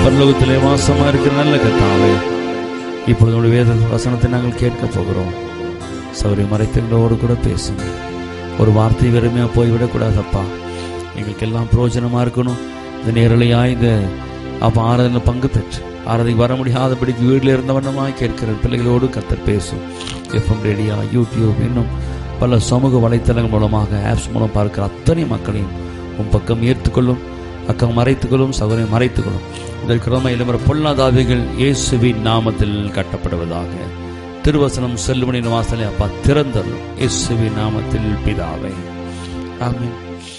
பரலோகத்திலே வாசமா இருக்கிற நல்ல கர்த்தாவே, இப்பொழுது வேத வசனத்தை நாங்கள் கேட்க போகிறோம். சௌரிய மறைத்தங்களோடு கூட பேசுங்க. ஒரு வார்த்தை வெறுமையா போய்விடக்கூடாதப்பா. எங்களுக்கு எல்லாம் பிரயோஜனமா இருக்கணும். இந்த நேரலையா இந்த ஆராதனையில் பங்கு பெற்று ஆராதனைக்கு வர முடியாதபடிக்கு வீட்டில் இருந்தவண்ணமாய் கேட்கிற பிள்ளைகளோடு கர்த்தர் பேசும். எஃப்எம் ரேடியோ, யூடியூப், இன்னும் பல சமூக வலைத்தளங்கள் மூலமாக ஆப்ஸ் மூலம் பார்க்கிற அத்தனை மக்களையும் உன் பக்கம் ஏற்றுக்கொள்ளும். அக்கம் மறைத்துக்கொள்ளும், சகோதரனை மறைத்துக்கொள்ளும். இந்த கிழமையில் பொல்லாதாவிகள் இயேசுவின் நாமத்தில் கட்டப்படுவதாக. திருவசனம் செல்லுமணியின் வாசலை அப்பா திறந்தள்ளும். இயேசுவின் நாமத்தில் பிதாவே, ஆமென்.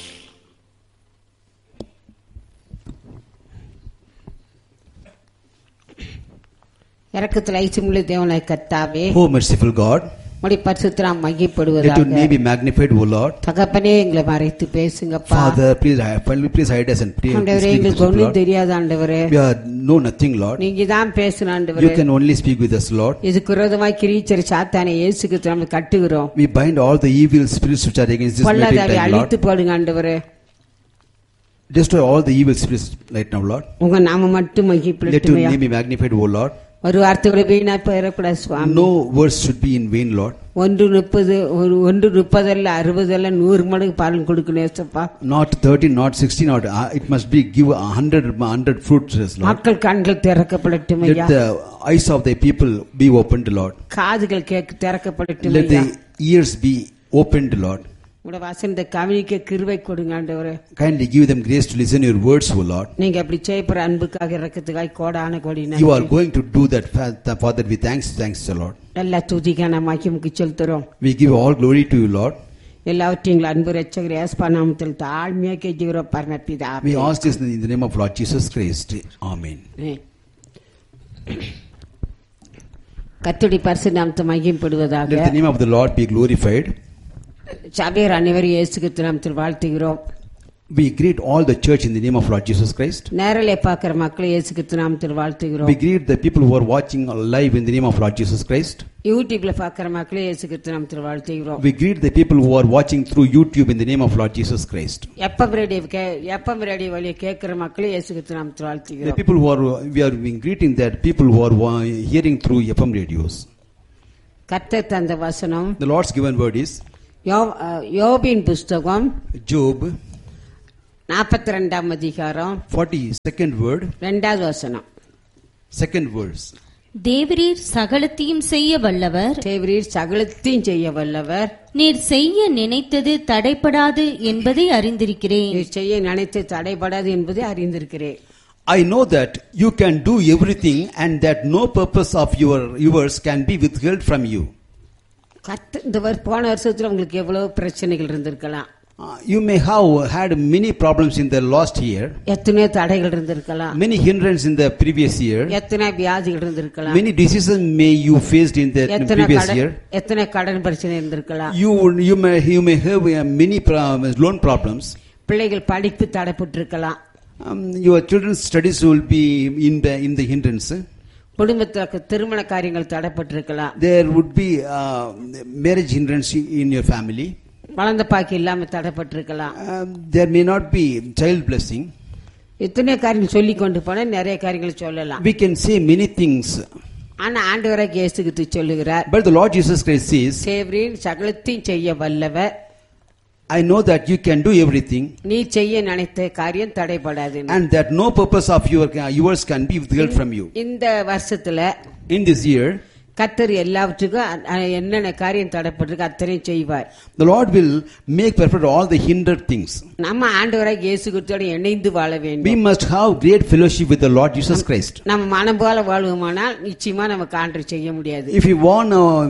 இரக்கத்தில் ஐசுமுள்ள தேவனாய் கர்த்தாவே, O merciful God, உம்முடைய பரிசுத்த நாமம் let your மகிமைப்படுவதாக. name be magnified, O Lord. தகப்பனே, எங்களை மறைத்து பேசுங்கப்பா. Father, please hide us and please ஆண்டவரே, speak with எங்களுக்கு us, ஒன்றும் Lord. தெரியாத ஆண்டவரே, We know nothing, Lord. நீங்க தான் பேசணும் You ஆண்டவரே. can only speak with us, Lord. இதுக்கு விரோதமாய் கிரீச்சர் சாத்தானை இயேசுக்கு நம்ம கட்டுகிறோம். We bind all the evil spirits which are against this meeting பொல்லாதாவை time, Lord. அழித்து போடுங்க ஆண்டவரே. Destroy all the evil spirits right now, Lord. உங்க நாம மட்டும் Let your மகிமைப்படுத்துமையா. name be magnified, O Lord. ஒரு வார்த்தை கூட வீணா போயிடக்கூடாது சுவாமி. No words should be in vain, Lord. 1:30 1:30 60 100 மடங்கு பலன் கொடுக்கணும் ஏசப்பா. Not 30, not 60, not it must be give 100 fruits, Lord. மக்கள் கண்கள் திறக்கப்படட்டும் Let ஐயா. the eyes of the people be opened, Lord. காதுகள் கேட்க திறக்கப்படட்டும் Let ஐயா. the ears be opened, Lord. உங்களோட வசனத்தை கவனிக்க கிருபை கொடுங்க ஆண்டவரே. Kindly give them grace to listen your words, O Lord. நீங்க அப்படி செய்யப்படுற அன்புக்காக இரக்கத்துக்காக கோடான கோடி You are நன்றி. going to do that, Father. We thanks, Lord. எல்லா துதிக்கான மகிமைக்கு செலுத்துறோம். We give all glory to you, Lord. எல்லாவற்றையும் அன்பு ரட்சகர் இயேசுவின் நாமத்தில் தாழ்மையா கெஞ்சுகிறோம் பரமபிதாவே. We ask this in the name of Lord Jesus Christ. Amen. கர்த்தருடைய பரிசுத்த நாமத்தை மகிமைப்படுவதாக. Let the name of the Lord be glorified. சபையர் அனைவரும் இயேசு கிறிஸ்து நாமத்தில் வாழ்த்துகிறோம். We greet all the church in the name of Lord Jesus Christ. நேரலை பார்க்கிற மக்களை இயேசு கிறிஸ்து நாமத்தில் வாழ்த்துகிறோம். We greet the people who are watching live in the name of Lord Jesus Christ. யூடியூப்ல பார்க்கிற மக்களை இயேசு கிறிஸ்து நாமத்தில் வாழ்த்துகிறோம். We greet the people who are watching through YouTube in the name of Lord Jesus Christ. எப்பம் radio வழியை கேட்கிற மக்களை இயேசு கிறிஸ்து நாமத்தில் The வாழ்த்துகிறோம். people who are, we are greeting that people who are hearing through FM radios. கர்த்தர் தந்த வசனம் The Lord's given word is யோபின் புஸ்தகம் Job 42 அதிகாரம் 42nd word, 2வது வசனம். second verse. தேவரீர் சகலத்தையும் செய்ய வல்லவர், தேவரீர் சகலத்தையும் செய்ய வல்லவர், நீர் செய்ய நினைத்தது தடைப்படாது என்பதை அறிந்திருக்கிறேன். நீர் செய்ய நினைத்து தடைபடாது என்பதை அறிந்திருக்கிறேன். I know that you can do everything and that no purpose of yours can be withheld from you. இந்த போன வருஷத்துல உங்களுக்கு எவ்வளவு பிரச்சனைகள் இருந்திருக்கலாம். You may have had many problems in the last year, எத்தனையோ தடைகள் இருந்திருக்கலாம். many hindrances in the previous year, எத்தனை வியாதிகள் இருந்திருக்கலாம். many diseases may you faced in the previous year. எத்தனை கடன் பிரச்சனை இருந்திருக்கலாம். You may have many loan problems. பிள்ளைகள் படிப்பு தடைப்பட்டிருக்கலாம். Your children's studies will be in the hindrance. குடும்பத்துல திருமண காரியங்கள் தடைப்பட்டிருக்கலாம். There would be marriage hindrance in your family. குழந்தை பாக்கி இல்லாம தடைப்பட்டிருக்கலாம். There may not be child blessing. இத்தனை காரியங்கள் சொல்லி கொண்டு போனா நிறைய காரியங்கள் சொல்லலாம். We can say many things. ஆனா ஆண்டவராகிய இயேசு கிறிஸ்து சொல்லுகிறார், But the Lord Jesus Christ says, தேவரீர் சகலத்தையும் செய்ய வல்லவர், I know that you can do everything நீ செய்ய நினைத்த காரியம் தடைபடாது. and that no purpose of yours can be withheld from you. இந்த வருஷத்துல In this year, கர்த்தர் எல்லாவற்றுக்கும் என்னென்ன காரியம் தடைப்பட்டிருக்கு அத்தனையும் செய்வார். the Lord will make perfect all the hindered things. நம்ம ஆண்டவராகிய இயேசு கிறிஸ்துவோட இணைந்து வாழ We வேண்டும். must have great fellowship with the Lord Jesus Christ. நம்ம மனம் போல வாழ்வோமானால் நிச்சயமா நமக்கு ஆண்டவர் செய்ய முடியாது. If you want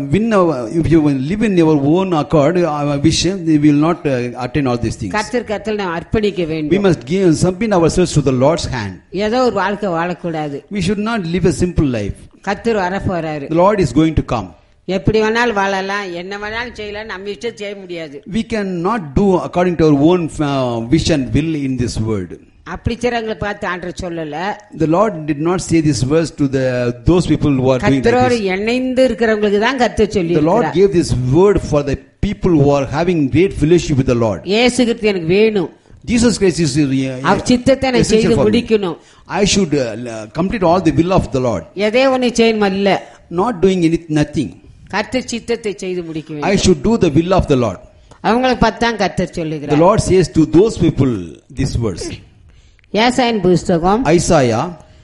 if you live in your own accord, vision, we will not attain all these things. கர்த்தர் நாம் அர்ப்பணிக்க We வேண்டும். must submit ourselves to the Lord's hand. ஏதோ ஒரு வாழ்க்கை வாழக்கூடாது. We should not live a simple life. கர்த்தர் வரப்போறாரு. The Lord is going to come. எப்படி வேணாலும் வாழலாம், என்ன வேணாலும் செய்யலாம், நம்ம இஷ்டம் செய்ய முடியாது. We cannot do according to our own vision will in this world. அப்படி செய்றவங்களை பார்த்து ஆண்டவர் சொல்லல. The Lord did not say this verse to those people who are doing கர்த்தரோடு like this. இணைந்து இருக்கிறவங்களுக்கு தான் கர்த்தர் சொல்லி The Lord gave this word for the people who are having great fellowship with the Lord. இயேசு கிறிஸ்து எனக்கு வேணும். Jesus Christ is அவர் சித்தத்தை நான் essential செய்து for me. முடிக்கணும். I should complete all the will of the Lord. எதே ஒண்ணு செய்யணும் இல்ல, Not doing nothing. கர்த்தர் சித்தத்தை செய்து முடிக்க I வேண்டும். should do the will of the Lord. அவங்களை பத்தான் கர்த்தர் The சொல்லுகிறார். Lord says to those people this verse. ஏசாயின் புஸ்தகம் Isaiah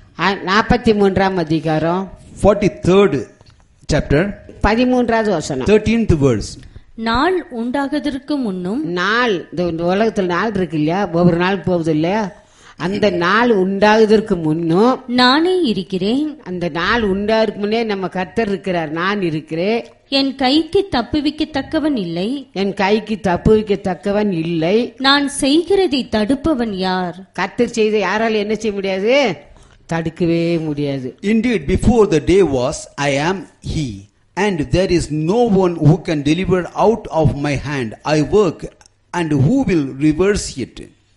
43ஆம் அதிகாரம் 43rd chapter 13வது வசனம். 13th verse. நாள் உண்டாகதற்கு முன்னும் நாள், இந்த உலகத்துல நாள் இருக்கு இல்லையா, ஒவ்வொரு நாள் போகுது இல்லையா, அந்த நாள் உண்டாகுதற்கு முன்னும் நானே இருக்கிறேன். அந்த நாள் உண்டாருக்கு முன்னே நம்ம கர்த்தர் இருக்கிறார். நான் இருக்கிறேன், என் கைக்கு தப்புவிக்கத்தக்கவன் இல்லை, என் கைக்கு தப்புவிக்கத்தக்கவன் இல்லை. நான் செய்கிறதை தடுப்பவன் யார்? கர்த்தர் செய்த யாரால என்ன செய்ய முடியாது? தடுக்கவே முடியாது. Indeed, before the day was, I am He, and there is no one who can deliver out of my hand. I work, and who will reverse it?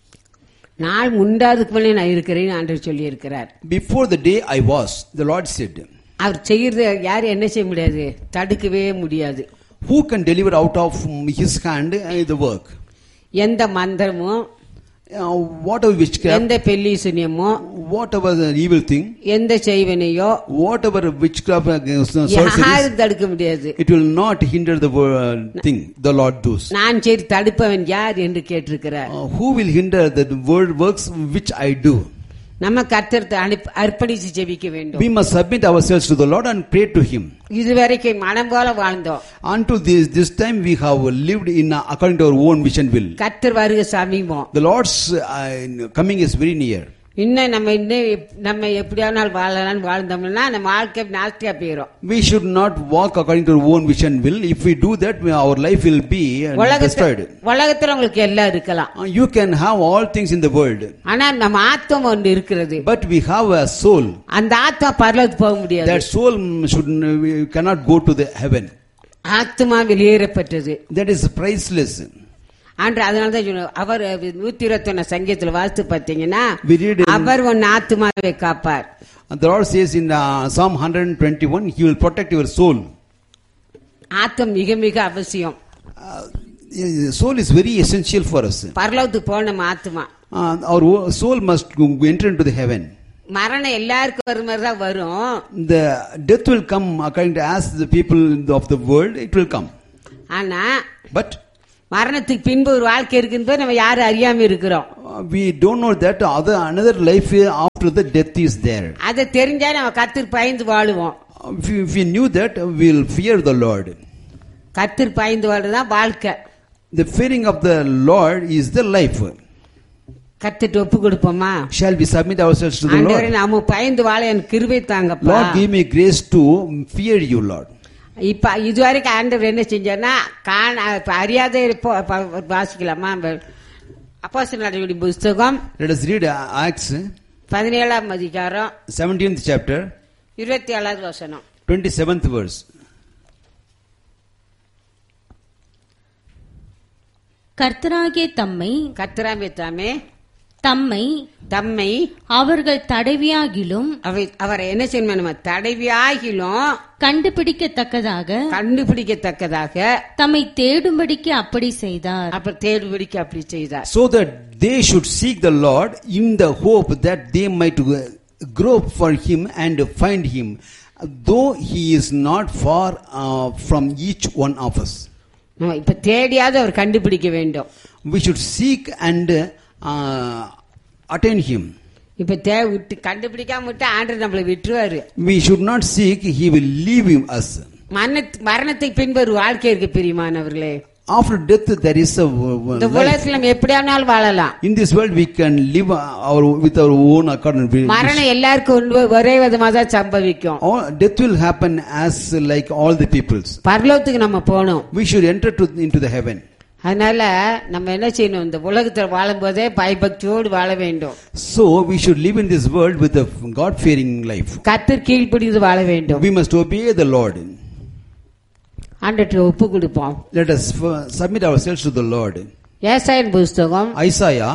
நாள் உண்டாதுக்கு முன்னே நான் இருக்கிறேன்னு ஆண்டவர் சொல்லி இருக்கிறார். Before the day I was, the Lord said. அவர் செய்யறது யாரும் என்ன செய்ய முடியாது? தடுக்கவே முடியாது. Who can deliver out of His hand the work? எந்த மந்திரமோ, Whatever witchcraft, எந்த பெல்லிசுனியமோ, whatever the evil thing, எந்த செய்வனையோ whatever witchcraft யாரும் sorcery, தடுக்க முடியாது. it will not hinder the thing the Lord does. நான் செய்து தடுப்பவன் யார் என்று கேட்டிருக்கிறார். Who will hinder the word works which I do? நம்ம கர்த்தரை அர்ப்பணிச்சு ஜெபிக்க வேண்டும். We must submit ourselves to the Lord and pray to Him. இதுவரைக்கும் மனம் போல வாழ்ந்தோம். Until this time we have lived in according to our own vision will. கர்த்தர் வருகை சமீபம். The Lord's coming is very near. இன்னும் நம்ம எப்படியாவது வாழலாம் வாழ்ந்தோம்னா நம்ம வாழ்க்கை நாஸ்தியா போயிடும். We should not walk according to our own vision will. If we do that, our life will be destroyed. உலகத்துல உங்களுக்கு எல்லாம் இருக்கலாம். You can have all things in the world. ஆனா நம்ம ஆத்மா ஒன்று இருக்கிறது. But we have a soul. அந்த ஆத்மா பரலோகத்துக்கு போக முடியாது. That soul cannot go to the heaven. ஆத்மா வெளியேறப்பட்டது. That is priceless. அதனாலதான் அவர் 121 சங்கீதத்துல வாசித்து பார்த்தீங்கன்னா, read அவர் உன் ஆத்மாவை காப்பார். The Lord says in Psalm 121, He will protect your soul. ஆத்மா மிக மிக அவசியம். Soul is very essential for us. பரலோகத்துக்கு போன நம்ம ஆத்மா. Our soul must enter into the heaven. மரணம் எல்லாருக்கும் வர மாதிரி தான் வரும். The death will come according to as the people of the world, it will come. ஆனா But மரணத்துக்கு பின்பு ஒரு வாழ்க்கை இருக்குன்னு நம்ம யாரும் அறியாம இருக்கிறோம். we don't know that another life after the death is there. அதை தெரிஞ்சா நம்ம கர்த்தர் பயந்து வாழுவோம். If we knew that, we will fear the Lord. கர்த்தர் பயந்து வாழ்றதுதான் வாழ்க்கை. The fearing of the Lord is the life. கர்த்தருக்கு ஒப்பு கொடுப்போமா? Shall we submit ourselves to the ஆண்டவரே, Lord? நாம பயந்து வாழ எனக்கு கிருபை தாங்கப்பா. Lord, give me grace to fear you, Lord. இப்ப இதுவரைக்கும் ஆண்டவர் என்ன செஞ்சார்னா, அறியாத வாசிக்கலாமா? அப்போஸ்தலர் நடவடிக்கைகளின் புத்தகம் Let us read Acts 17ஆம் அதிகாரம் 17th chapter 27வது வசனம். 27th verse. கர்த்தராகிய தம்மை தம்மை அவர்கள் தடவியாகிலும் அவரை என்ன செய்யணும்? நம்ம தடவியாகிலும் கண்டுபிடிக்கத்தக்கதாக தம்மை தேடும்படிக்கு அப்படி செய்தார். அப்புறம் தேடும்படிக்கு அப்படி செய்தார். So that they should seek the Lord in the hope that they might grope for Him and find Him, though He is not far from each one of us. இப்ப தேடியாவது அவர் கண்டுபிடிக்க வேண்டும். We should seek and attain Him. இப்ப கண்டுபிடிக்காம விட்டு ஆண்டவர் நம்மளை விட்டுருவாரு. We should not seek, He will leave us. மரணத்துக்கு பின்பு ஒரு வாழ்க்கை இருக்கு பிரியமானவர்களே. After death there is a இந்த உலகத்துல நம்ம எப்படியானாலும் வாழலாம். In this world we can live with our own according. மரணம் எல்லாருக்கும் ஒரே விதமா தான் சம்பவிக்கும். Death will happen as like all the peoples. பரலோகத்துக்கு நம்ம போகணும். We should enter into the heaven. அதனால நம்ம என்ன செய்யணும்? இந்த உலகத்துல வாழும் போதே பயபக்தியோடு வாழ வேண்டும். So we should live in this world with a God-fearing life. கர்த்தர் கீழ்ப்படிந்து வாழ வேண்டும். We must obey the Lord. ஆண்டவருக்கு ஒப்பு கொடுப்போம். Let us submit ourselves to the Lord. ஏசாயின் புத்தகம் Isaiah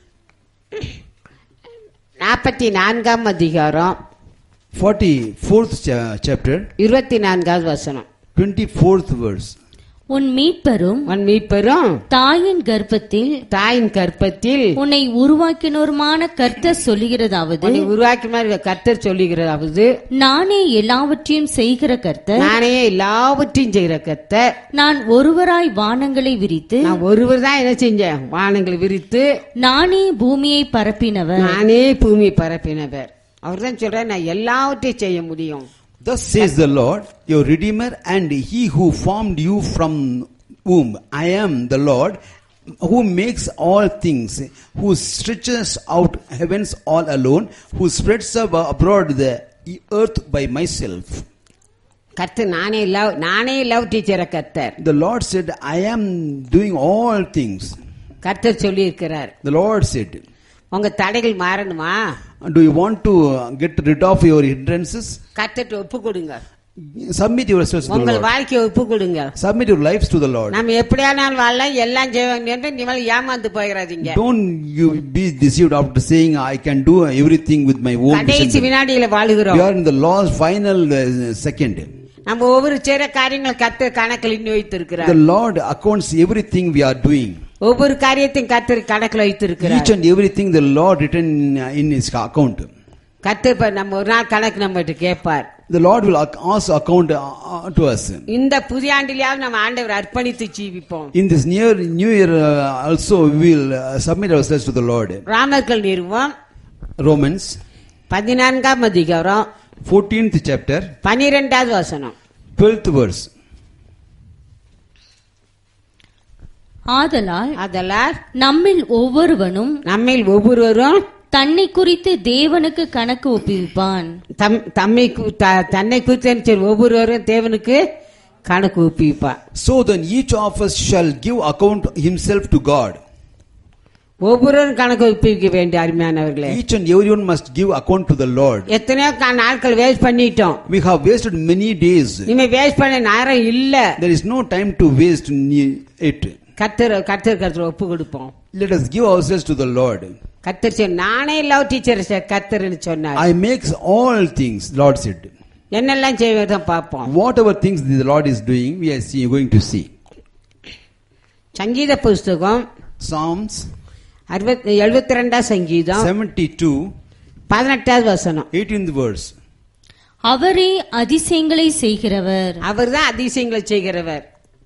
44ஆம் அதிகாரம் 44th chapter 24வது வசனம். 24th verse. உன் மீட்பரும் உன் மீட்பரும் தாயின் கர்ப்பத்தில் தாயின் கற்பத்தில் உன்னை உருவாக்கினோருமான கர்த்தர் சொல்லுகிறதாவது, உன்னை உருவாக்கின கர்த்தர் சொல்லுகிறதாவது, நானே எல்லாவற்றையும் செய்கிற கர்த்தர், நானே எல்லாவற்றையும் செய்கிற கர்த்தர், நான் ஒருவராய் வானங்களை விரித்து, நான் ஒருவர் தான் என்ன செஞ்சேன், வானங்களை விரித்து நானே பூமியை பரப்பினவர், நானே பூமி பரப்பினவர். அவர் தான் சொல்ற, நான் எல்லாவற்றையும் செய்ய முடியும். Thus says the Lord, your Redeemer, and He who formed you from womb. I am the Lord, who makes all things, who stretches out heavens all alone, who spreads abroad the earth by myself. கர்த்தர் நானே எல்லாவற்றையும் செய்கிற கர்த்தர். The Lord said, I am doing all things. கர்த்தர் சொல்லி இருக்கிறார். The Lord said, உங்க தடைகள் மாறணுமா? do you want to get rid of your hindrances? கர்த்தர்ட்ட ஒப்பு கொடுங்க. Submit yourselves to the உங்கள் Lord. வாழ்க்கையை ஒப்பு கொடுங்க. Submit your lives to the Lord. நம்ம எப்படியானாலும் வாழலாம், எல்லாம் செய்வாங்க என்று நீங்கள் ஏமாந்து போயிடாதீங்க. Don't you be deceived after saying I can do everything with my own கடைசி wisdom. வினாடியில We வாழுகிறோம். are in the last final second. நம்ம ஒவ்வொரு செய்யற காரியங்கள் கர்த்தர் கணக்கில் இன்னும் வைத்திருக்கிறார். The Lord accounts everything we are doing. ஒவ்வொரு காரியத்தையும் கர்த்தர் கணக்கில் வைத்திருக்கிறார். Each and everything the Lord written in His account. கர்த்தர் நம்ம ஒரு நாள் கணக்கு நம்ம கேட்பார். The Lord will ask account to us. இந்த புதிய ஆண்டிலேயாவது நம்ம ஆண்டவர் அர்ப்பணித்து ஜீவிப்போம். In this new year also we will submit ourselves to the Lord. ராமர்கள் நிறுவம் Romans 14ஆம் அதிகாரம் 14th chapter 12வது வசனம். 12th verse. ஆதலால் நம்மில் ஒவ்வொருவனும் தன்னை குறித்து தேவனுக்கு கணக்கு ஒப்புவிப்பான். தன்னை குறித்து ஒவ்வொருவரும் தேவனுக்கு கணக்கு ஒப்புவிப்பான். So then each of us shall give account himself to God. ஒவ்வொருவரும் கணக்கு ஒப்புவிக்க வேண்டிய அருமையானவர்களே. Each and everyone must give account to the Lord. எத்தனையோ நாட்கள் வேஸ்ட் பண்ணிட்டோம். We have wasted many days. இனிமே வேஸ்ட் பண்ண நேரம் இல்ல. There is no time to waste it. கர்த்தர் ஒப்பு கொடுப்போம். Let us give ourselves to the Lord. கர்த்தர் சொன்னார், நானே எல்லா டீச்சர் கர்த்தர்னு சொன்னார். I makes all things, Lord said. என்னெல்லாம் செய்வதை பார்ப்போம். Whatever things the Lord is doing, we are going to see. சங்கீத புஸ்தகம் Psalms 72 சங்கீதம் 72 18வது வசனம். 18th verse. அவரே அதிசயங்களை செய்கிறவர். அவர்தான் அதிசயங்களை செய்கிறவர்.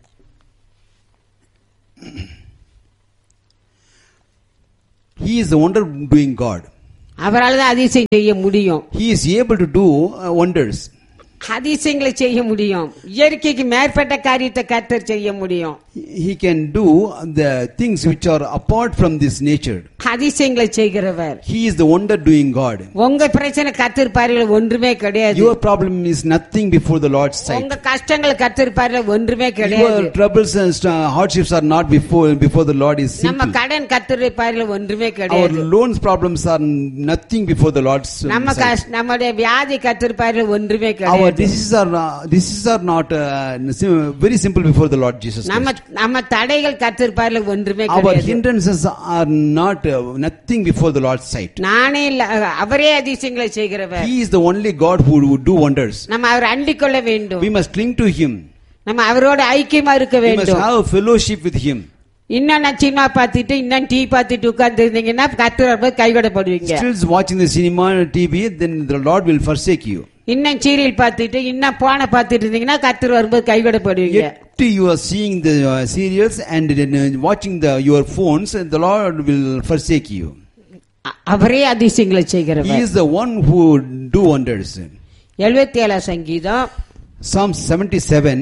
He is the wonder doing God. அவரால் தான் அதிசயம் செய்ய முடியும். He is able to do wonders. அதிசயங்களை செய்ய முடியும். இயற்கைக்கு மேற்பட்ட காரியத்தை கர்த்தர் செய்ய முடியும். He can do the things which are apart from this nature. அதிசயங்களை செய்கிறவர். He is the wonder doing God. உங்க பிரச்சனை கர்த்தர் பார்வையில் ஒன்றுமே கிடையாது. Your problem is nothing before the Lord's sight. உங்க கஷ்டங்கள் கர்த்தர் பார்வையில் ஒன்றுமே கிடையாது. Your troubles and hardships are not before the Lord is simple. நம்ம கடன் கர்த்தர் பார்வையில் ஒன்றுமே கிடையாது. Our loans problems are nothing before the Lord's sight. நம்முடைய வியாதி கர்த்தர் பார்வையில் ஒன்றுமே கிடையாது. Our diseases are not very simple before the Lord Jesus Christ. நம்ம தடைகள் கர்த்தர் பார்வையில் ஒன்றுமே Our கிடையாது. hindrances are not nothing before the Lord's sight. நானே அவரே அதிசயங்களை செய்கிறவர். He is the only God who would do wonders. நம்ம அவர் அண்டிக் கொள்ள வேண்டும். We must cling to Him. நம்ம அவரோட ஐக்கியமா இருக்க We must வேண்டும். have fellowship with Him. இன்னும் சினிமா பார்த்துட்டு இன்னும் டீ பார்த்துட்டு உட்கார்ந்து இருந்தீங்கன்னா கர்த்தர் கைவிடப்படுவீங்க. Still watching the cinema TV, then the Lord will forsake you. இன்னும் சீரியல் பார்த்துட்டு இன்னும் போன பார்த்துட்டு இருந்தீங்கன்னா கர்த்தர் வரும்போது கைவிடப்படுவீங்க. Yet you are seeing the serials and watching your phones, and the Lord will forsake you. அவரே அதிசயங்களை செய்கிறவர். He is the one who do wonders. 77 சங்கீதம் Psalm 77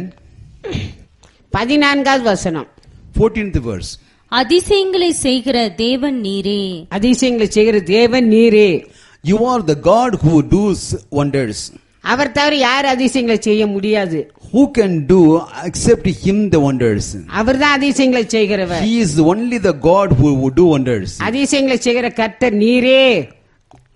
14வது வசனம். 14th verse. அதிசயங்களை செய்கிற தேவன் நீரே. அதிசயங்களை செய்கிற தேவன் நீரே. You are the God who does wonders. அவர் தவிர யார் அதிசயங்களை செய்ய முடியாது. Who can do except Him the wonders? அவர்தான் அதிசயங்களை செய்கிறவர். He is only the God who would do wonders. அதிசயங்களை செய்கிற கர்த்தர் நீரே.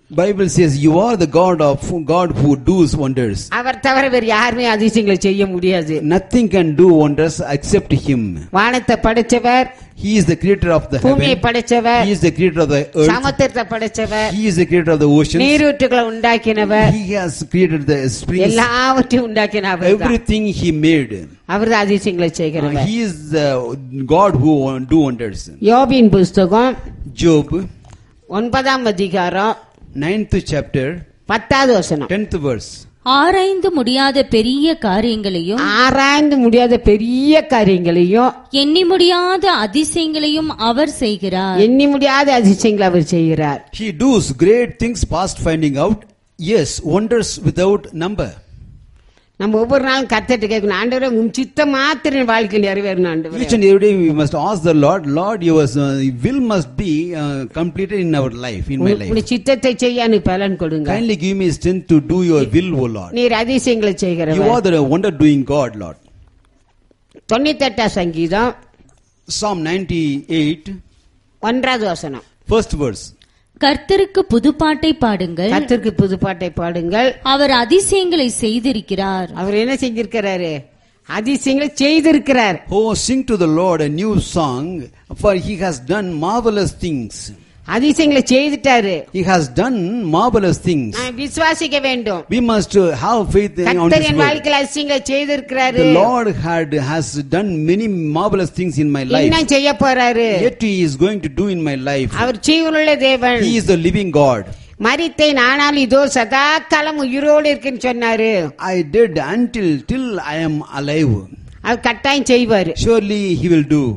Bible says you are the God who does wonders. அவர் தவிர வேறு யாருமே அதிசயங்களை செய்ய முடியாது. Nothing can do wonders except him. வானத்தை படைச்சவர், He is the creator of the பூமியை heaven. படைச்சவர், He is the creator of the earth. சமுத்திரத்தை படைச்சவர், He is the creator of the oceans. நீரூற்றுகளை உண்டாக்கினவர், He has created the springs. எல்லாவற்றையும் உண்டாக்கினவர். Everything he made. அவர்தான் அதிசயங்களை செய்கிறவர். He is the God who do wonders. யோபின் புஸ்தகம் Job 9ஆம் அதிகாரம் 9th chapter 10வது வசனம். 10th verse. ஆராய்ந்து முடியாத பெரிய காரியங்களையும் ஆராய்ந்து முடியாத பெரிய காரியங்களையும் எண்ணி முடியாத அதிசயங்களையும் அவர் செய்கிறார். எண்ணி முடியாத அதிசயங்களை அவர் செய்கிறார். He does great things past finding out. Yes, wonders without number. நம்ம ஒவ்வொரு நாளும் கர்த்தர்ட்ட கேட்கணும், ஆண்டவரே உம் சித்தம் மாத்திரம் என் வாழ்க்கையில் நிறைவேறணும் ஆண்டவரே. Each and every day we must ask the Lord, Lord, your will must be completed in our life, in my life. உன் சித்தத்தை செய்ய எனக்கு பலன் கொடுங்க. Kindly give me strength to do your will, O Lord. நீர் அதிசயங்களை You செய்கிறவர். are the wonder doing God, Lord. 98ஆம் சங்கீதம் Psalm 98, 1வது வசனம். first verse. கர்த்தருக்கு புதுப்பாட்டை பாடுங்கள், கர்த்தருக்கு புதுப்பாட்டை பாடுங்கள். அவர் அதிசயங்களை செய்திருக்கிறார். அவர் என்ன செஞ்சிருக்கிறாரு? அதிசயங்களை செய்திருக்கிறார். Oh, sing to the Lord a new song, for he has done marvelous things. அதிசயங்களை செய்துட்டாரு. He has done marvelous things. நான் விசுவாசிக்க வேண்டும். We must have faith on கர்த்தர் His என் word. வாழ்க்கையில் அதிசயங்களை செய்திருக்கிறாரு. The Lord has done many marvelous things in my life. என்ன செய்ய போறாரு? Yet He is going to do in my life. அவர் ஜீவனுள்ள தேவன். He is the living God. மரித்தேன் ஆனால் இதோ சதா காலம் உயிரோடு இருக்குன்னு சொன்னாரு. I did till I am alive. அவர் கட்டாயம் செய்வாரு. Surely He will do.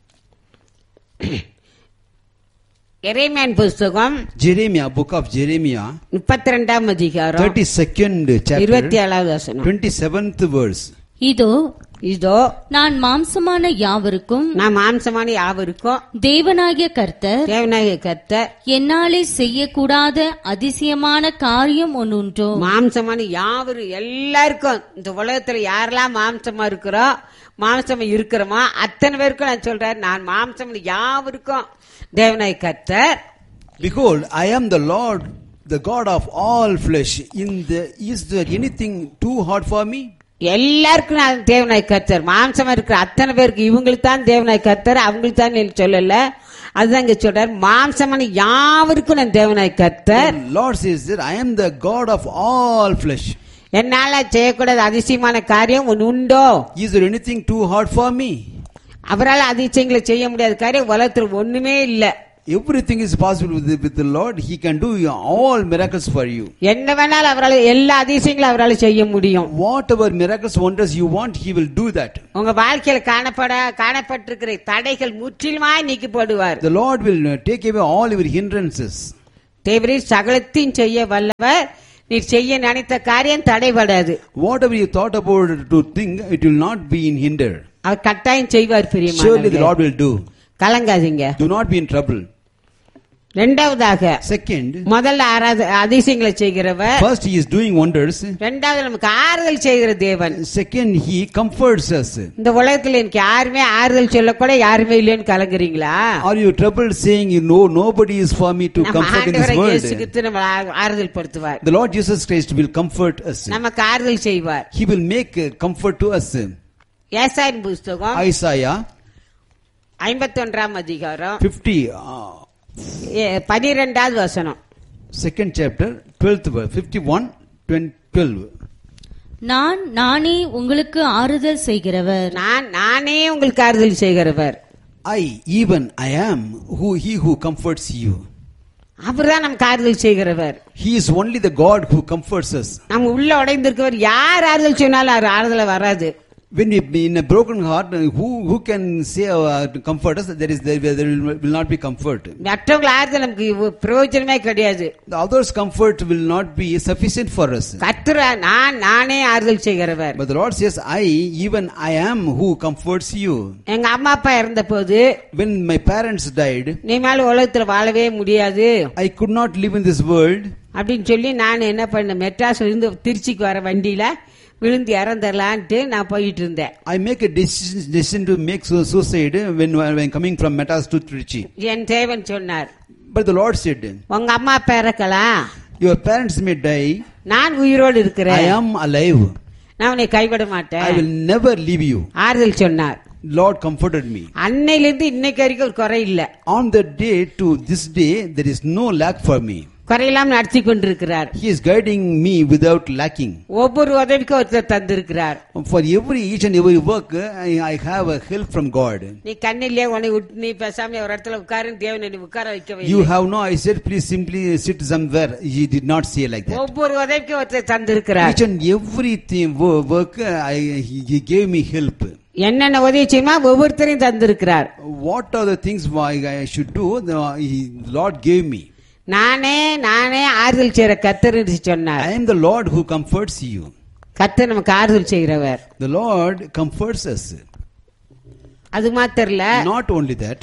எரேமியான் புஸ்தகம் Jeremiah, book of Jeremiah, 32ஆம் அதிகாரம் 32nd chapter, 27வது வசனம். 27th verse. இதோ நான் மாம்சமான யாவருக்கும் நான் மாம்சமான யாவருக்கும் தேவனாகிய கர்த்தர் தேவனாகிய கர்த்தர் என்னாலே செய்யக்கூடாத அதிசயமான காரியம் ஒன்றுண்டோ. மாம்சமான யாவரும் எல்லாருக்கும் இந்த உலகத்துல யாரெல்லாம் மாம்சமா இருக்கிறோமோ அத்தனை பேருக்கும் நான் சொல்றேன், நான் மாம்சம் யாவருக்கும் தேவனாகிய கர்த்தர். Behold, I am the Lord, the God of all flesh. Is there anything too hard for me? எல்லாருக்கும் நான் தேவனாகிய கர்த்தர். மாம்சமா இருக்கிற அத்தனை பேருக்கு இவங்களுக்கு தான் தேவனாகிய கர்த்தர், அவங்களுக்கு தான் சொல்லல. அதுதான் இங்க சொல்றார், மாம்சமான யாவருக்கும் நான் தேவனாகிய கர்த்தர். The Lord says that I am the God of all flesh. என்னால செய்யக்கூடாத அதிசயமான காரியம் ஒன்று உண்டோ? Is there anything too hard for me? அவரால் அதிசயங்களை செய்ய முடியாத காரியம் உலகத்தில் ஒண்ணுமே இல்ல. Everything is possible with the Lord. He can do all miracles for you. என்ன வேணாலும் அவரால், எல்லா அதிசயங்களும் அவரால் செய்ய முடியும். Whatever miracles, wonders you want, He will do that. உங்க வாழ்க்கையில் காணப்பட்டிருக்கிற தடைகள் முற்றிலுமாய் நீக்கப்படுவார். The Lord will take away all your hindrances. தேவரீர் சகலத்தையும் செய்ய வல்லவர். நீர் செய்ய நினைத்த காரியம் தடைபடாது. Whatever you thought about to think, it will not be in hinder. அவர் கட்டாயம் செய்வார். Surely the Lord will do. கலங்காதீங்க. Do not be in trouble. இரண்டாவதாக, Second, முதல்ல அதிசயங்களை செய்கிறவர். first He is doing wonders. இரண்டாவது நமக்கு ஆறுதல் செய்கிற தேவன். Second, He comforts us. இந்த உலகத்துல எனக்கு யாருமே ஆறுதல் சொல்லக்கூட யாருமே இல்லைன்னு கலங்குறீங்களா? Are you troubled saying nobody is for me to comfort in this world? நம்ம ஆறுதல் படுத்துவார். The Lord Jesus Christ will comfort us. நமக்கு ஆறுதல் செய்வார். He will make comfort to us. ஏசாயின் புஸ்தகம் Isaiah 51ஆம் அதிகாரம் 50, 12வது வசனம். second chapter, 12th verse, 51, 12. நானே உங்களுக்கு ஆறுதல் செய்கிறவர். நானே உங்களுக்கு ஆறுதல் செய்கிறவர். even I am he who comforts you. அவர்தான் நமக்கு ஆறுதல் செய்கிறவர். He is only the God who comforts us. நம்ம உள்ள உடைந்திருக்கிறவர் யார் ஆறுதல் சொன்னாலும் ஆறுதல் வராது. When we be in a broken heart, who can say to comfort us? There will not be comfort. மற்றவங்க ஆறுதல் நமக்கு பிரயோஜனமே கிடையாது. The others' comfort will not be sufficient for us. கர்த்தர் நானே ஆறுதல் செய்கிறவர். But the Lord says, even I am who comforts you. எங்க அம்மா அப்பா இறந்த போது, When my parents died, நீ மேல உலகத்துல வாழவே முடியாது, I could not live in this world. அப்படின்னு சொல்லி நான் என்ன பண்ண, மெட்ராஸ்ல இருந்து திருச்சிக்கு வர வண்டியில விழுந்து இறந்துடலான்ட்டு நான் போயிட்டு இருந்தேன். I make a decision to make suicide when coming from Madras to Trichy. என் தேவன் சொன்னார், But the Lord said, உங்க அம்மா அப்பா இறக்கலாம், Your parents may die. நான் உயிரோடு I இருக்கிறேன், am alive. நான் உன்னை கைவிட I மாட்டேன். will never leave you. ஆறுதல் சொன்னார். Lord comforted me. அன்னையிலிருந்து இன்னைக்கு வரைக்கும் ஒரு குறை இல்ல. On that day to this day, there is no lack for me. குறையெல்லாம் நடத்தி கொண்டிருக்கிறார். He is guiding me without lacking. ஒவ்வொரு உதவிக்கும் ஒருத்தர் தந்திருக்கிறார். For each and every work, I have a help from God. நீ கண்ணிலே உன்னை விட்டு நீ பேசாம ஒரு இடத்துல உட்காருன்னு தேவன் என்னை உட்கார வைக்கவே You இல்லை. have no, I said, please simply sit somewhere. He did not say like that. ஒவ்வொரு உதவிக்கும் ஒருத்தர் தந்திருக்கிறார். Each and everything work, he gave me help. என்னென்ன உதவி செய்யுமா ஒவ்வொருத்தரையும் தந்திருக்கிறார். What are the things I should do? The Lord gave me. நானே ஆறுதல் செய்யற கர்த்தர் என்று சொன்னார். I am the Lord who comforts you. கர்த்தர் நமக்கு ஆறுதல் செய்கிறவர். The Lord comforts us. அது மாத்திரம் இல்ல, Not only that.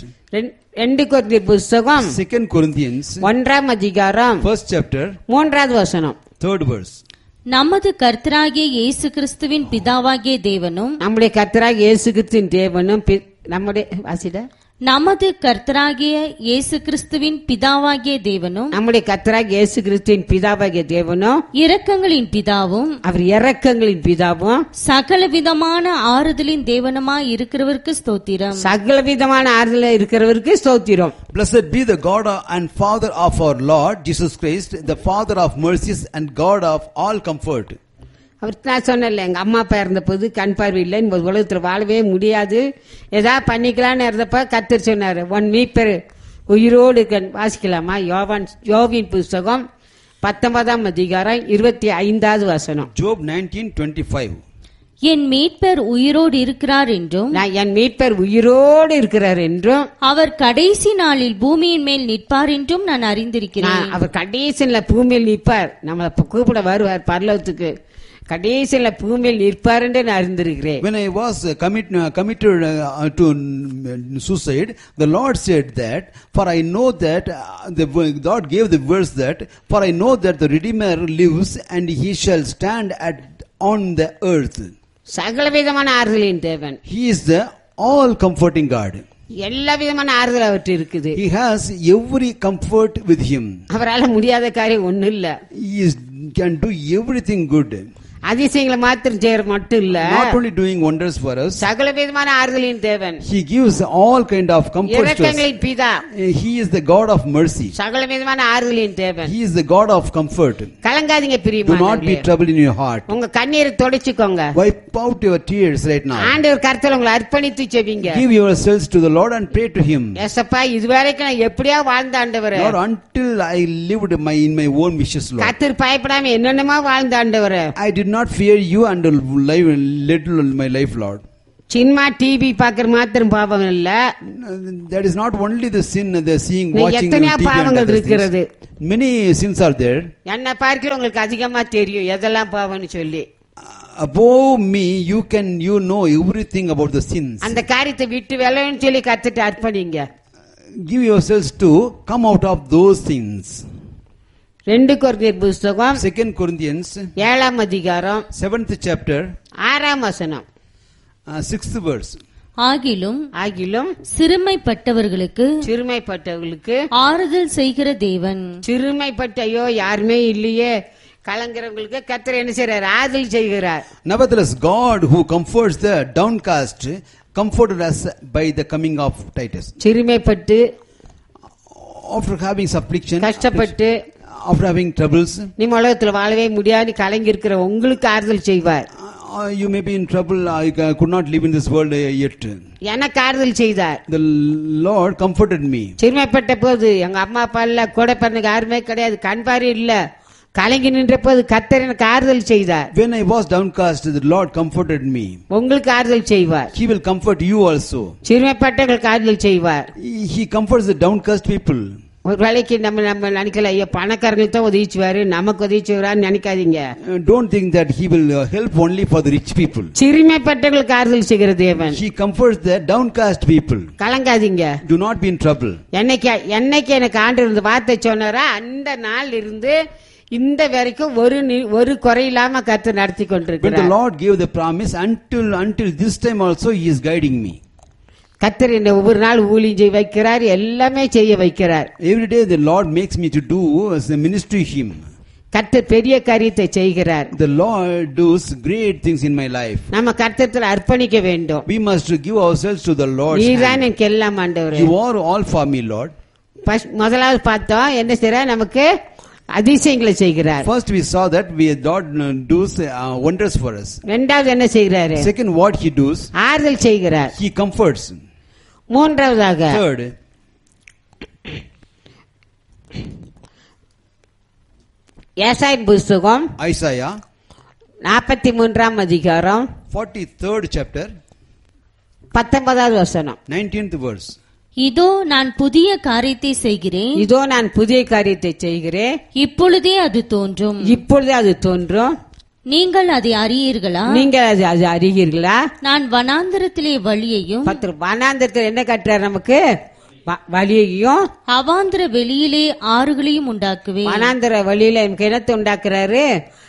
2 கொரிந்தியர் புத்தகம் 2 Corinthians 1ஆம் அதிகாரம் 1st chapter 3வது வசனம். 3rd verse. நமது கர்த்தராகிய இயேசு கிறிஸ்துவின் பிதாவாகிய தேவனும் நம்முடைய கர்த்தராகிய இயேசு கிறிஸ்துவின் தேவனும் நம்முடைய வாசிட நமது கர்த்தராகிய இயேசு கிறிஸ்துவின் பிதாவாகிய தேவனும் நம்முடைய கர்த்தராகிய இயேசு கிறிஸ்துவின் பிதாவாகிய தேவனும் இரக்கங்களின் பிதாவும் அவர் இரக்கங்களின் பிதாவும் சகலவிதமான ஆறுதலின் தேவனுமாய் இருக்கிறவருக்கு ஸ்தோத்திரம். சகலவிதமான ஆறுதல் இருக்கிறவருக்கு ஸ்தோத்திரம். Blessed be the God and Father of our Lord Jesus Christ, the Father of mercies and God of all comfort. அவர் நான் சொன்னேன்ல, எங்க அம்மா அப்பா இருந்தபோது கண் பார்வை இல்லை, இந்த உலகத்துல வாழவே முடியாது, ஏதாவது பண்ணிக்கலான்னு இருந்தப்ப கர்த்தர் சொன்னாரு, உன் மீட்பர் உயிரோடு வாசிக்கலாமா? யோவின் புஸ்தகம் 19ஆம் அதிகாரம் 25வது வசனம். Job 19:25. என் மீட்பர் உயிரோடு இருக்கிறார் என்றும் என் மீட்பர் உயிரோடு இருக்கிறார் என்றும் அவர் கடைசி நாளில் பூமியின் மேல் நிற்பார் என்றும் நான் அறிந்திருக்கிறேன். அவர் கடைசியில பூமியில் நிற்பார், நம்மளை கூப்பிட வருவார் பரலோகத்துக்கு, கடைசியில பூமியில் நிற்பார் என்று நான் அறிந்திருக்கிறேன். When I was committed to suicide, the Lord said that, for I know that the God gave the verse that, for I know that the Redeemer lives and he shall stand on the earth. சகலவிதமான ஆறுதலின் தேவன். He is the all comforting God. எல்லா விதமான ஆறுதல் அவற்று இருக்குது. He has every comfort with him. அவரால் முடியாத காரியம் ஒண்ணு இல்ல. He can do everything good. அதிசயங்களை மாத்திரம் செய்யற மட்டும் இல்ல, Not only doing wonders for us, சகலவிதமான ஆறுதலின் தேவன். He gives all kind of comfort to us. இரக்கங்களின் பிதா. He is the God of mercy. சகலவிதமான ஆறுதலின் தேவன். He is the God of comfort. கலங்காதீங்க Do பிரியமானவர்களே. not be troubled in your heart. உங்க கண்ணீரை துடைச்சுக்கோங்க. Wipe out your tears right now. ஆண்டவர் கர்த்தர் உங்களை அர்ப்பணித்து ஜெபிங்க. Give yourselves to the Lord and pray to Him. ஏசப்பா, இதுவரைக்கும் நான் எப்படியா வாழ்ந்த ஆண்டவரே, Lord, until I lived in my own wishes, Lord. கர்த்தர் பயப்படாம என்னென்னமா வாழ்ந்த ஆண்டவரே, I did not fear you and led my life, Lord. Cinema TV பாக்குற மாத்திரம் பாவம் இல்ல. That is not only the sin, the seeing, நீ watching எத்தனையா TV and பாவங்கள் other இருக்கிறது. things. Many sins are there. என்ன பார்க்கிற உங்களுக்கு அதிகமா தெரியும் எதெல்லாம் பாவம்னு சொல்லி. Above me, you know everything about the sins. அந்த காரியத்தை விட்டு விலகுன்னு சொல்லி கர்த்தர்ட்ட அர்ப்பணிங்க. Give yourselves to come out of those things. 2 கொரிந்தியர் புத்தகம் 2 Corinthians 7ஆம் அதிகாரம் 7th chapter 6ஆம் வசனம். 6th verse. ஆகிலும் சிறுமைப்பட்டவர்களுக்கு ஆறுதல் செய்கிற தேவன். சிறுமைப்பட்ட ஐயோ யாருமே இல்லையே கலங்குறவங்களுக்கு கர்த்தர் என்ன செய்றார்? ஆறுதல் செய்கிறார். Nevertheless, God who comforts the downcast comforted us by the coming of Titus. சிறுமைப்பட்டு, After having affliction, கஷ்டப்பட்டு, after having troubles, நீ உலகத்துல வாழவே முடியாது கலங்கி இருக்கிற உங்களுக்கு ஆறுதல் செய்வார். you may be in trouble. I could not live in this world yet. எனக்கு ஆறுதல் செய்தார். The Lord comforted me. சிறுமைப்பட்ட போது எங்க அம்மா அப்பா இல்ல, கூட பிறந்த யாருமே கிடையாது, கண் பார்வை இல்ல, கலங்கி நின்ற போது கர்த்தர் எனக்கு ஆறுதல் செய்தார். When I was downcast, the Lord comforted me. உங்களுக்கு ஆறுதல் செய்வார். He will comfort you also. சிறுமைப்பட்டவர்களுக்கு ஆறுதல் செய்வார். He comforts the downcast people. ஒரு வேலைக்கு நம்ம நினைக்கல, ஐயோ பணக்காரங்களுக்கு தான் உதவிச்சுவாரு நமக்கு உதவிச்சுவாரான்னு நினைக்காதீங்க. Don't think that He will help only for the rich people. சிறுமைப்பட்டவர்களுக்கு ஆறுதல் செய்கிற தேவன். He comforts the downcast people. கலங்காதீங்க. Do not be in trouble. என்னைக்கு எனக்கு ஆண்டவர் இந்த வார்த்தை சொன்னாரா அந்த நாள் இருந்து இந்த வரைக்கும் ஒரு குறை இல்லாம கர்த்தர் நடத்தி When the கொண்டிருக்கிறார். Lord gave the promise, until this time also He is guiding me. கர்த்தர் என்னை ஒவ்வொரு நாள் ஊழியம் செய்ய வைக்கிறார், எல்லாமே செய்ய வைக்கிறார். Every day the Lord makes me to do as a ministry Him. கர்த்தர் பெரிய காரியத்தை செய்கிறார். The Lord does great things in my life. நம்ம கர்த்தத்தில் அர்ப்பணிக்க வேண்டும். We must give ourselves to the Lord's நீதான் hand. எனக்கு எல்லாம் ஆண்டவரே. You are all for me, Lord. முதலாவது பார்த்தோம் என்ன செய்யறார், நமக்கு அதிசயங்களை செய்கிறார். First we saw that God does wonders for us. இரண்டாவது என்ன செய்கிறாரு? Second, what he does, ஆறுதல் செய்கிறார். he comforts. மூன்றாவதாக Third, ஏசாயின் புஸ்தகம் Isaiah 43ஆம் அதிகாரம் 43rd chapter 19வது வசனம். 19th verse. இதோ நான் புதிய காரியத்தை செய்கிறேன், இதோ நான் புதிய காரியத்தை செய்கிறேன், இப்பொழுதே அது தோன்றும், இப்பொழுது அது தோன்றும், நீங்கள் அதை அறியீர்களா? நீங்கள் அது அறிவீர்களா? நான் வனாந்தரத்திலே வழியையும் வனாந்தரத்தில் என்ன கட்டுறார், நமக்கு வழியையும் அவாந்தர வெளியிலே ஆறுகளையும் உண்டாக்குவேன். வனாந்தர வழியில நமக்கு என்னத்தை உண்டாக்குறாரு?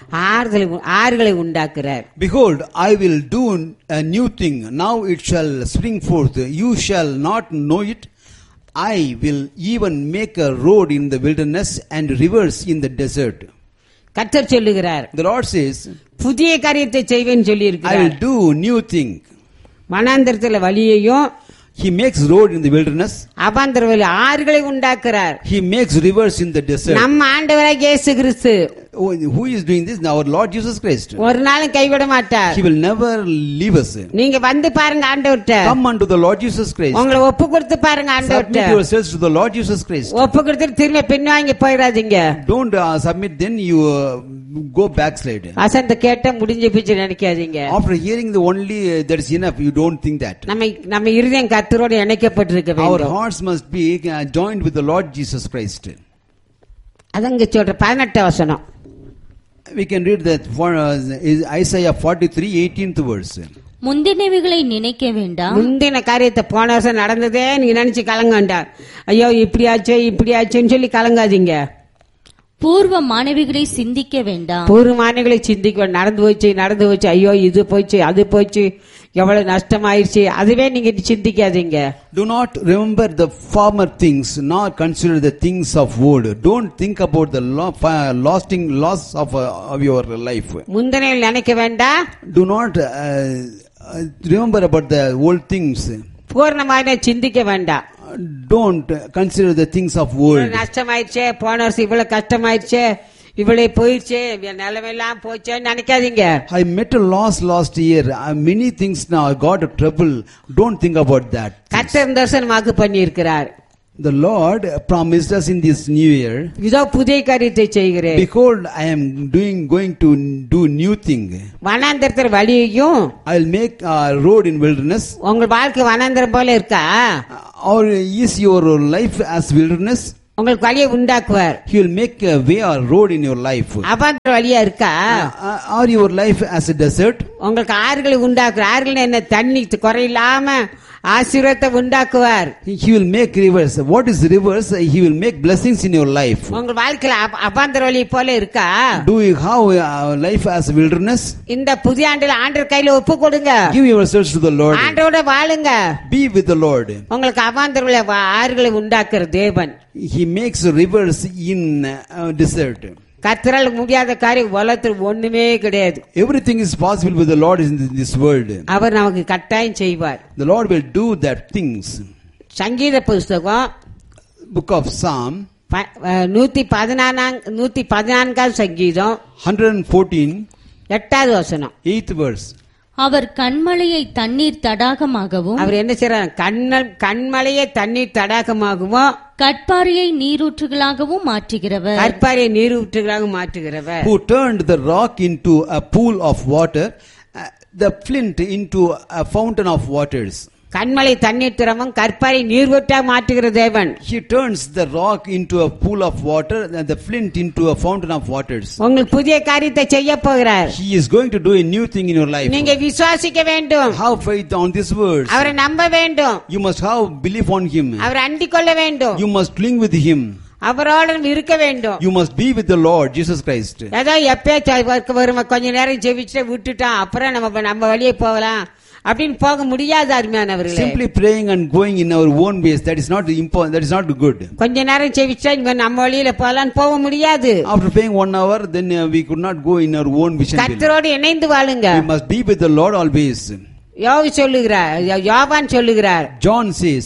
ஆறுகளை உண்டாக்குறார். Behold, I will do a new thing. Now it shall spring forth. You shall not know it. I will even make a road in the wilderness and rivers in the desert. கர்த்தர் சொல்லுகிறார், The Lord says, புதிய காரியத்தை செய்வேன்னு சொல்லி I will இருக்கிறார். do new thing. வனாந்தரத்துல வழியையும் He makes road in the wilderness. அவாந்தர வழி ஆறுகளை உண்டாக்குறார். He makes rivers in the desert. நம்ம ஆண்டவராகிய இயேசு கிறிஸ்து Who is doing this? Our Lord Jesus Christ. ஒரு நாளும் கைவிட மாட்டார். He will never leave us. நீங்க வந்து பாருங்க ஆண்டவர்ட்ட. Come unto the Lord Jesus Christ. உங்களை ஒப்பு கொடுத்து பாருங்க ஆண்டவர்ட்ட. Submit yourselves to the Lord Jesus Christ. ஒப்பு கொடுத்துட்டு திரும்ப பின்வாங்கி போயிடாதீங்க. Don't submit, then you go backslide. வசந்த கேட்ட முடிஞ்ச பிச்சு நினைக்காதீங்க. After hearing the only that is enough, you don't think that. நம்ம இருதயம் கர்த்தரோடு இணைக்கப்பட்டிருக்க Our வேண்டும். hearts must be joined with the Lord Jesus Christ. அதங்க சொல்ற 18 வசனம். We can read that for Isaiah 43:18th verse. முந்தினவைகளை நினைக்க வேண்டாம், முந்தின காரியத்தை போன வருஷம் நடந்ததே நீங்க நினைச்சு கலங்க வேண்டாம். ஐயோ இப்படியாச்சுன்னு சொல்லி கலங்காதீங்க. பூர்வ மாணவிகளை சிந்திக்க வேண்டாம், பூர்வமானங்களை சிந்திக்க. நடந்து போச்சு, ஐயோ இது போச்சு அது போச்சு, எவ்வளவு நஷ்டமாயிருச்சு, அதுவே நீங்க சிந்திக்காதீங்க. Do not remember the former things, nor consider the things of old. Don't think about the loss of your life. முந்தினையில் நினைக்க வேண்டாம். Do not remember about the old things. பூர்ணமான சிந்திக்க வேண்டாம். Don't consider the things of old. நஷ்டமாயிருச்சே, போன வருஷம் இவ்வளவு கஷ்டமாயிருச்சே, இவ்வளவு போயிடுச்சு, நிலைமையெல்லாம் போச்சேன்னு நினைக்காதீங்க. I met a loss last year. Many things now. I got a trouble. Don't think about that. கர்த்தர் தரிசனம் வாக்கு பண்ணி இருக்கிறார். The Lord promised us in this new year. இதோ புதிய காரியத்தை செய்கிறேன். Behold, I am going to do new thing. வனாந்தரத்தில் வழியையும். I will make a road in wilderness. உங்க வாழ்க்கை வனாந்தரம் போல இருக்கா? Or is your life as wilderness? உங்களுக்கு வழியை உண்டாக்குவார். He will make a way or road in your life. அவாந்தர வழியா இருக்கா? Or your life as a desert? உங்களுக்கு ஆறுகளை உண்டாக்குவார். ஆறுகள் என்ன? தண்ணி குறையில்லாம ஆசீர்வாதத்தை உண்டாக்குவார். He will make rivers. What is rivers? He will make blessings in your life. உங்க வாழ்க்கையில அவாந்தர வழி போல இருக்கா? Do you have a life as wilderness? இந்த புதிய ஆண்டுல ஆண்டவர் கையில ஒப்பு கொடுங்க. Give yourselves to the Lord. ஆண்டவரோட வாழுங்க. Be with the Lord. உங்களுக்கு அவாந்தர வழி ஆறுகளை உண்டாக்குற தேவன். He makes rivers in desert. கர்த்தரால் முடியாத காரியம் உலகத்தில் ஒண்ணுமே கிடையாது. Everything is possible with the Lord in this world. அவர் நமக்கு கட்டாயம் செய்வார். The Lord will do that things. சங்கீத புஸ்தகம் Book of Psalm 114 சங்கீதம் 114 8வது வசனம். 8th verse. அவர் கண்மலையை தண்ணீர் தடாகமாகவும், அவர் என்ன செய்யறார்? கண்மலையை தண்ணீர் தடாகமாகவும், கற்பாறையை நீரூற்றுகளாகவும் மாற்றுகிறவர். கற்பாறையை நீரூற்றுகளாக மாற்றுகிறவர். Who turned the rock into a pool of water, the flint into a fountain of waters. கண்மலை தண்ணீர் திறமும் கற்பாறை நீர்வூற்றாக மாற்றுகிற தேவன். He turns the rock into a pool of water and the flint into a fountain of waters. உங்களுக்கு புதிய காரியத்தை செய்ய போகிறார். He is going to do a new thing in your life. நீங்க விசுவாசிக்க வேண்டும். Have faith on this words. அவரை நம்ப வேண்டும். You must have belief on him. அவரை அண்டிக் கொள்ள வேண்டும். You must cling with him. அவரோடு இருக்க வேண்டும். You must be with the Lord Jesus Christ. ஏதோ எப்பயாச்சும் கொஞ்ச நேரம் ஜெபிச்சுட்டு விட்டுட்டான், அப்புறம் நம்ம வழியே போகலாம் அப்படின்னு போக முடியாது அருமையானவர்களே. Simply praying and going in our own ways, that is not important, that is not good. கொஞ்ச நேரம் செவிச்சா இங்க நம்ம வழியில போக முடியாது. After praying 1 hour, then we could not go in our own vision. கர்த்தரோடு இணைந்து வாழுங்க. We must be with the Lord always. யோவான் சொல்லுகிறார், John says,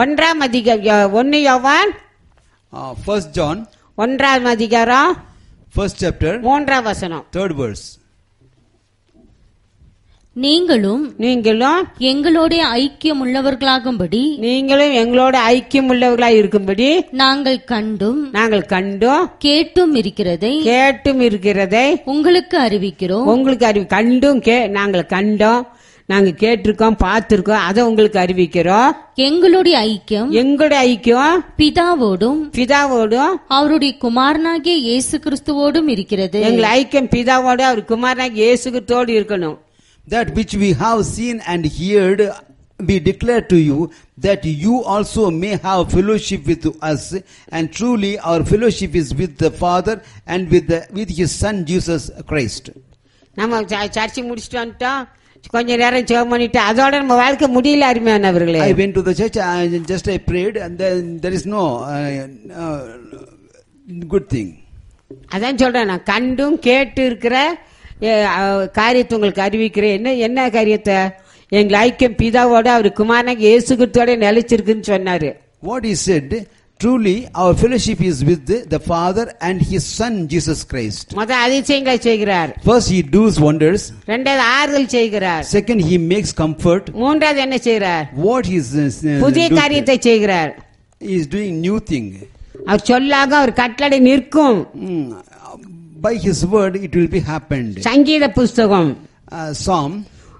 1 யோவான் 1 John 1 அதிகாரம் 1st chapter 3 வசனம், 3rd verse. நீங்களும் எங்களோட ஐக்கியம் உள்ளவர்களாகும்படி எங்களோட ஐக்கியம் உள்ளவர்களாய் இருக்கும்படி நாங்கள் கண்டும் கேட்டும் இருக்கிறதை உங்களுக்கு அறிவிக்கிறோம். நாங்கள் கண்டோம், நாங்க கேட்டிருக்கோம், பார்த்திருக்கோம், அதை உங்களுக்கு அறிவிக்கிறோம். எங்களுடைய ஐக்கியம் பிதாவோடும் அவருடைய குமாரனாகிய இயேசு கிறிஸ்துவோடும் இருக்கிறது. எங்கள் ஐக்கியம் பிதாவோடு அவர் குமாரனாகிய இயேசு கிறிஸ்துவோடு இருக்கணும். That which we have seen and heard, we declare to you, that you also may have fellowship with us, and truly our fellowship is with the Father and with His Son Jesus Christ. நம்ம சர்ச்சை முடிச்சிட்டு வந்துட்டோம், கொஞ்ச நேரம் ஜெபம் பண்ணிட்டு அதோட நம்ம வாழ்க்கை முடியல அருமையானவர்களே. I went to the church, I prayed, and then there is no good thing. அதான் சொல்றேன், நான் கண்டும் கேட்டு இருக்கிற காரியத்தை உங்களுக்கு அறிவிக்கிறேன். என்ன காரியத்தை? எங்கள் ஐக்கியம் பிதாவோட அவர் குமாரனாகிய இயேசு கிறிஸ்துவோட நிலைச்சிருக்குன்னு சொன்னாரு. What he said, truly our fellowship is with the Father and His Son Jesus Christ. முதல் அதிசயங்களை செய்கிறார். First he does wonders. இரண்டாவது ஆறுதல் செய்கிறார். Second he makes comfort. மூன்றாவது என்ன செய்கிறார்? What he is புதிய காரியத்தை செய்கிறார். He is doing new thing. அவர் சொல்லாக அவர் கட்டளை நிற்கும். By His word it will be happened. சங்கீத புஸ்தகம் Psalm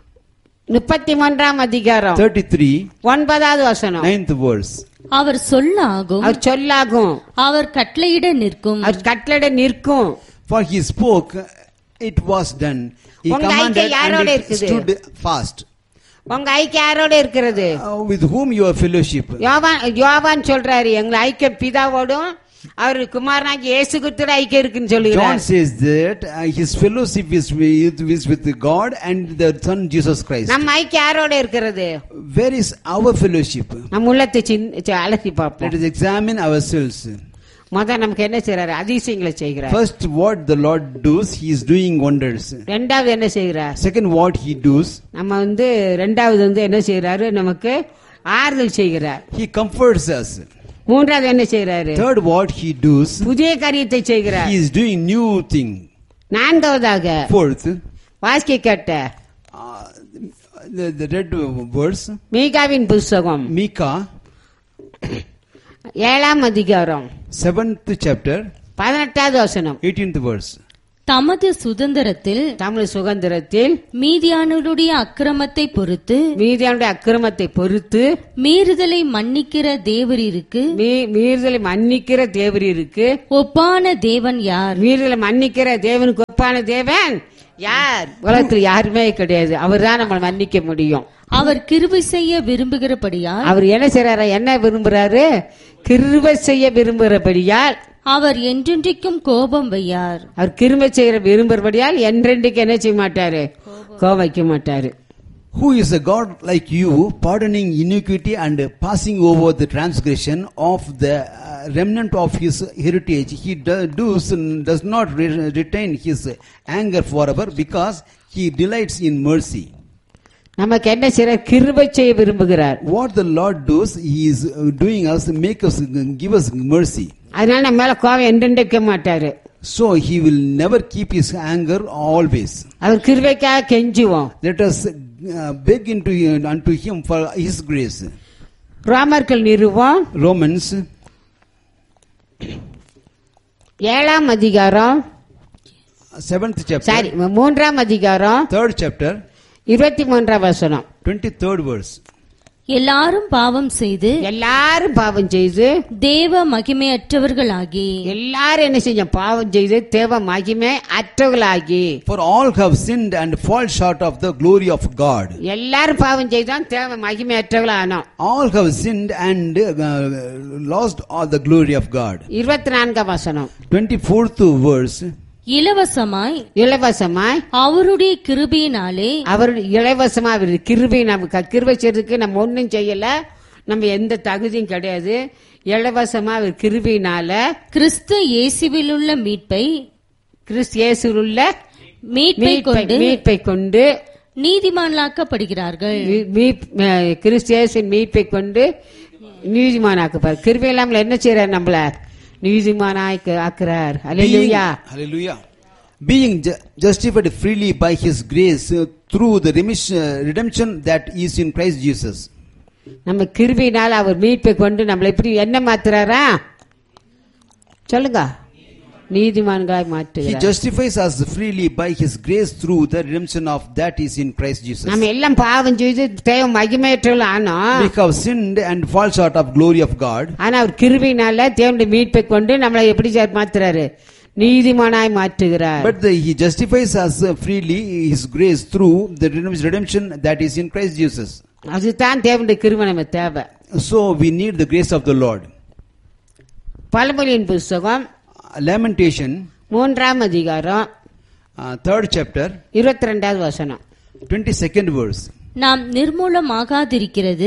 33 அதிகாரம் 33 9வது வசனம், 9th verse. அவர் சொல்லாகும் அவர் கட்டளையிட நிற்கும். For He spoke, it was done. He commanded and it stood fast. உங்க ஐக்கியம் யாரோட இருக்கிறது? With whom your fellowship? யோவான் சொல்றாரு, எங்க ஐக்கியம் பிதாவோடும் அவர் குமாரனாகிய இயேசு கிறிஸ்துவோட ஐக்கியம் இருக்குன்னு சொல்லுகிறார். John says that his fellowship is with God and the Son Jesus Christ. நம்ம ஐக்கியம் யாரோட இருக்கிறது? Where is our fellowship? நம்ம உள்ளத்தை அலசி பார்ப்போம். Let us examine ourselves. முதல்ல நமக்கு என்ன செய்றாரு? அதிசயங்களை செய்கிறார். First, what the Lord does, He is doing wonders. இரண்டாவது என்ன செய்கிறார்? Second, what He does, நம்ம இரண்டாவது என்ன செய்றாரு? நமக்கு ஆறுதல் செய்கிறார். He comforts us. மூன்றாவது என்ன செய்றாரு? Third, what He does, புதிய காரியத்தை செய்கிறார். He is doing new thing. நான்காவதாக, Fourth, வாசிக்க கேட்ட the red verse, மீகாவின் புத்தகம் Micah 7 அதிகாரம் 7th chapter 18வது வசனம், 18th verse. தமது சுதந்திரத்தில் மீதியானுடைய அக்கிரமத்தை பொறுத்து மீறுதலை மன்னிக்கிற தேவரீருக்கு ஒப்பான தேவன் யார்? மீறுதலை மன்னிக்கிற தேவனுக்கு ஒப்பான தேவன் யார்? உலகத்தில் யாருமே கிடையாது. அவர் தான் நம்ம மன்னிக்க முடியும். அவர் கிருபை செய்ய விரும்புகிறபடியால், அவர் என்ன செய்யறாரு? என்ன விரும்புறாரு? கிருபை செய்ய விரும்புகிறபடியால் அவர் என்றென்றைக்கும் கோபம் வையார். அவர் கிருபை செய்ய விரும்புகிறபடியால் என்றென்றைக்கு என்ன செய்ய மாட்டாரு? கோபம் வைக்க மாட்டாரு. Who is a God like you, pardoning iniquity and passing over the transgression of the remnant of His heritage? He does not retain His anger forever, because He delights in mercy. நமக்கு என்ன செய்றார்? கிருபை செய்ய விரும்புகிறார். What the Lord does, He is doing us, give us mercy. அதனால நம்ம மேல கோபம் என்றென்றைக்க மாட்டாரு. So He will never keep His anger always. அவர் கிருபைக்காக கெஞ்சுவோம். Let us beg unto Him for His grace. ரோமர்கள் நிருபம் Romans 7 அதிகாரம் 7th chapter, 3 அதிகாரம் 3rd chapter, 23 வசனம், 23rd verse. எல்லாரும் பாவம் செய்து தேவ மகிமையற்றவர்களாகி, எல்லாரும் என்ன செஞ்ச? பாவம் செய்து தேவ மகிமை அற்றவர்களாகி. For all have sinned and fall short of the glory of God. எல்லாரும் பாவம் செய்தான் தேவ மகிமை அற்றவர்களானோம். All have sinned and lost all the glory of God. 24 வசனம், 24th verse. இலவசமாய் அவருடைய கிருபையினாலே அவருடைய இலவசமா அவருடைய கிருபை நமக்கு கிருபை செய்யறதுக்கு நம்ம ஒன்னும் செய்யல, நம்ம எந்த தகுதியும் கிடையாது. இலவசமா அவர் கிருபையினால கிறிஸ்து இயேசுவிலுள்ள மீட்பை கொண்டு நீதிமான்களாக்கப்படுகிறார்கள். கிறிஸ்து இயேசுவின் மீட்பை கொண்டு நீதிமானாக்கப்படுறார். கிருபை இல்லாமல் என்ன செய்யறார்? நம்மள நீதிமானாய் ஆக்குறார். ஹல்லேலூயா, ஹல்லேலூயா. Being justified freely by His grace through the redemption that is in Christ Jesus. நம்ம கிருபையினால் அவர் மீட்பை கொண்டு நம்மளை எப்படி என்ன மாத்துறாரா? சொல்லுங்க. நீதிமான்களாய் மாற்றுகிறார். He justifies us freely by His grace through the redemption of that is in Christ Jesus. நம்ம எல்லாம் பாவம் செய்து தேவ மகிமையற்றவர்கள் ஆனோம். We have sinned and fall short of glory of God. ஆனா அவர் கிருபையினால தேவனுடைய மீட்பை கொண்டு நம்மளை எப்படி மாத்துறாரு? நீதிமானாய் மாற்றுகிறார். But He justifies us freely His grace through the redemption that is in Christ Jesus. அதுதான் தேவனுடைய கிருபை நமக்கு தேவை. So we need the grace of the Lord. பழமொழியின் புத்தகம் Lamentation 3ஆம் அதிகாரம் 3rd chapter 22வது வசனம் 22nd verse. நாம் நிர்மூலமாகாதிருக்கிறது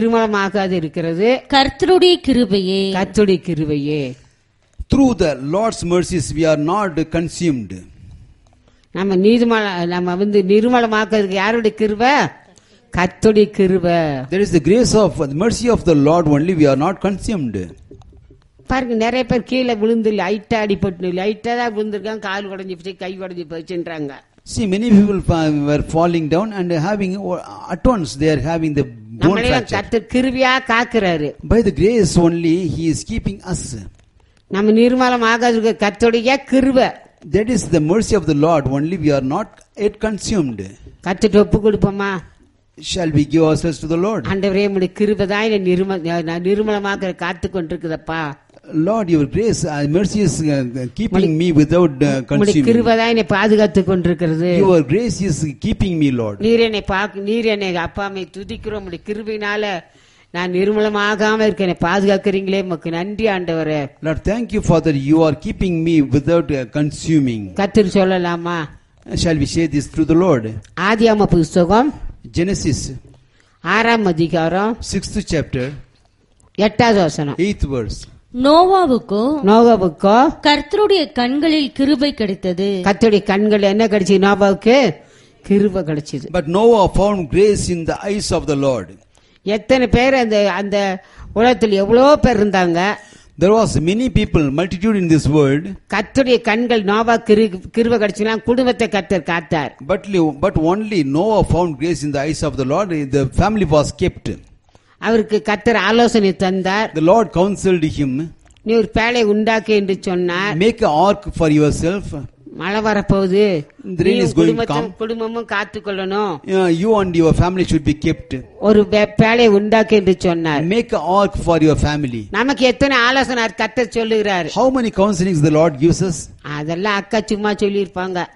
கர்த்தருடைய கிருபையே. Through the Lord's mercies we are not consumed. நம்ம நிர்மூலமாக்குறதுக்கு யாருடைய கிருபை? கர்த்தருடைய கிருபை. There is the grace of the mercy of the Lord only, we are not consumed. பாருங்க, நிறைய பேர் கீழே விழுந்து லைட்டா அடிபட்டு லைட்டா தான் விழுந்திருக்காங்க, கால் உடைஞ்சு போச்சு, கை உடைஞ்சு போச்சுன்றாங்க. See, many people were falling down and having at once they are having the bone fracture. கர்த்தர் கிருபையா காக்குறாரு. By the grace only He is keeping us. நம்ம நிர்மூலமாகாததுக்கு கர்த்தருடைய கிருபை. That is the mercy of the Lord only, we are not yet consumed. கர்த்தருக்கு ஒப்பு கொடுப்போமா? Shall we give ourselves to the Lord? ஆண்டவரே, உம்முடைய கிருபை தான் என்னை நிர்மூலமாக காத்து கொண்டிருக்குதப்பா. Lord, your grace, mercy is keeping me without consuming. கிருபை தான் என்னை பாதுகாத்து கொண்டிருக்கிறது. Your grace is keeping me, Lord. நீர் என்னை அப்பாமை துதிக்கிறோம். உம்முடைய கிருபையினால நான் நிர்மூலமாகாம இருக்க என்னை பாதுகாக்கிறீங்களே, உமக்கு நன்றி ஆண்டவரே. Lord, thank you Father, you are keeping me without consuming. கர்த்தர் சொல்லலாமா? Shall we say this through the Lord? ஆதியாகம புத்தகம் Genesis 6ஆம் அதிகாரம் 6th chapter 8வது வசனம் 8th verse. நோவாவுக்கோ கர்த்தருடைய கண்களில் கிருபை கிடைத்தது. கர்த்தருடைய கண்கள் என்ன கிடைச்சது? நோவாவுக்கு கிருபை கிடைச்சது. But Noah found grace in the eyes of the Lord. எத்தனை பேர் அந்த உலகத்தில் எவ்வளவு பேர் இருந்தாங்க. There was many people, multitude in this world. கர்த்தருடைய கண்கள் நோவா கிருபை கிடைச்சனா குடும்பத்தை கர்த்தர் காத்தார். But only Noah found grace in the eyes of the Lord. The family was kept. அவருக்கு கர்த்தர் ஆலோசனை தந்தார். The Lord counseled him. நீ ஒரு பேழை உண்டாக்கு என்று சொன்னார். Make an ark for yourself. மழை வரப்போகுது, குடும்பமும் காத்துக்கொள்ளணும். You and your family should be kept. ஒரு பேழை உண்டாக்கு என்று சொன்னார். Make an ark for your family. நமக்கு எத்தனை ஆலோசனை கர்த்தர் சொல்லுகிறார். How many counselings the Lord gives us? அதெல்லாம் அக்கா சும்மா சொல்லி இருப்பாங்க.